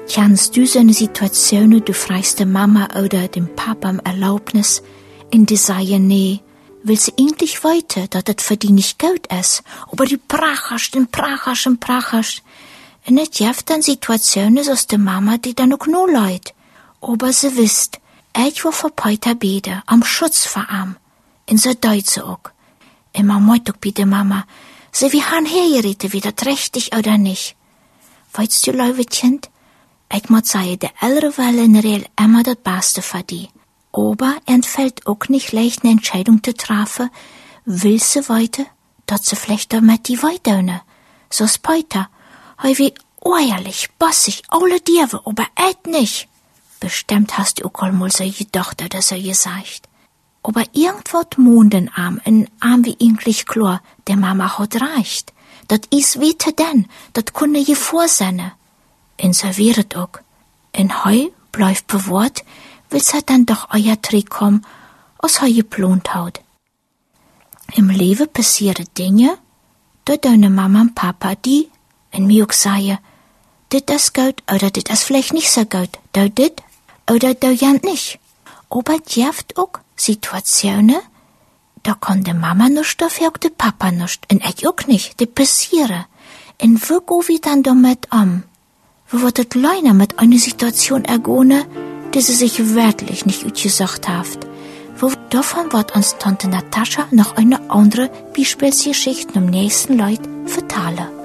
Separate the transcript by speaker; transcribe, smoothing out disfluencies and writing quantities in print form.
Speaker 1: Kennst du so eine Situation, du fragst der Mama oder dem Papa um Erlaubnis, und die sagen, nee, will sie eigentlich weiter, dass das für die nicht gut ist, aber die prachast und prachast und prachast. Und es gibt dann Situationen aus der Mama, die dann auch nur leid. Aber sie wisst, ich will für Peter beten, am Schutz vor ihm. Und so deut sie auch. Und man muss auch bei der Mama, sie wie han hergeritten, wie das richtig oder nicht. Weißt du, liebe Kind, ich muss sagen, der Ältere will in der Regel immer das Beste für die. Aber entfällt auch nicht leicht eine Entscheidung zu treffen, will sie weiter, dass sie vielleicht damit die weiter. So ist Peter, wie ehrlich, bossig, alle Diewe, aber nicht. Bestimmt hast du auch einmal so gedacht oder so gesagt. Aber irgendwo Mondenarm, ein Arm wie eigentlich klar, der Mama hat recht. Das is weiter denn, das kunne je vorsehne. Und so wäret auch. In heu bleibt bewahrt, will sie dann doch euer Trick kommen, als heu geplant haut. Im Leben passieren Dinge, da deine Mama und Papa die, und mir auch sagen, dit ist gut, oder dit ist vielleicht nicht so gut, da dit, oder da jant nicht. Aber es gibt auch Situationen, da kann die Mama nicht, dafür auch der Papa nicht, und ich auch nicht, die passieren. Und wo gehen wir dann damit um? Wo wird es leider mit einer Situation ergehen, die sie sich wirklich nicht ausgesagt hat? Wo davon wird uns Tante Natascha noch eine andere Beispielsgeschichte am nächsten Leut vertellen.